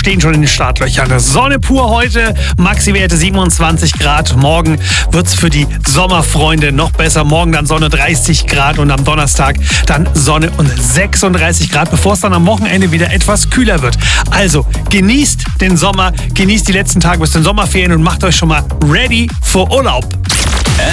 stehen schon in den Startlöchern. Sonne pur heute, Maxi-Werte 27 Grad. Morgen wird's für die Sommerfreunde noch besser. Morgen dann Sonne 30 Grad und am Donnerstag dann Sonne und 36 Grad, bevor es dann am Wochenende wieder etwas kühler wird. Also genießt den Sommer, genießt die letzten Tage bis den Sommerferien und macht euch schon mal ready für Urlaub.